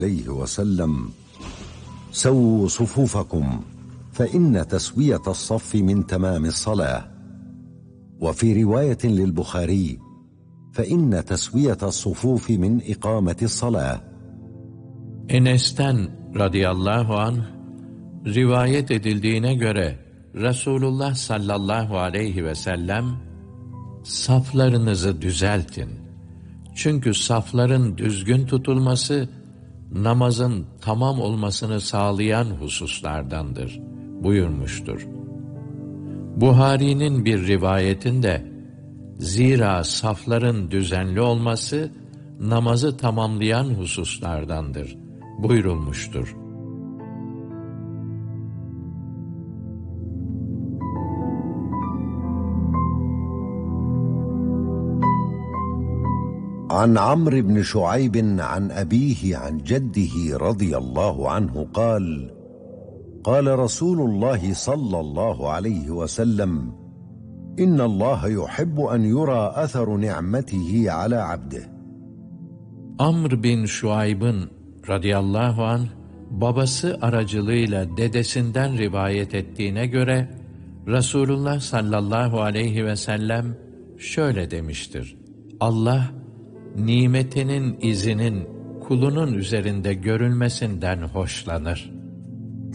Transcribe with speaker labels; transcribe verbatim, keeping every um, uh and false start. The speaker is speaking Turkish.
Speaker 1: عليه وسلم: سووا صفوفكم فإن تسوية الصف من تمام الصلاة. وفي رواية للبخاري: فإن تسوية الصفوف من إقامة الصلاة.
Speaker 2: Enes'ten radıyallahu anh rivayet edildiğine göre Resulullah sallallahu aleyhi ve sellem saflarınızı düzeltin. Çünkü safların düzgün tutulması namazın tamam olmasını sağlayan hususlardandır buyurmuştur. Buhari'nin bir rivayetinde zira safların düzenli olması namazı tamamlayan hususlardandır buyurulmuştur.
Speaker 1: عن عمرو بن شعيب عن أبيه عن جده رضي الله عنه قال: قال رسول الله صلى الله عليه وسلم: إن الله يحب أن يرى أثر نعمته على عبده.
Speaker 2: Amr bin Şuayb'ın radıyallahu anh babası aracılığıyla dedesinden rivayet ettiğine göre Resulullah sallallahu aleyhi ve sellem şöyle demiştir: Allah nimetinin izinin kulunun üzerinde görülmesinden hoşlanır.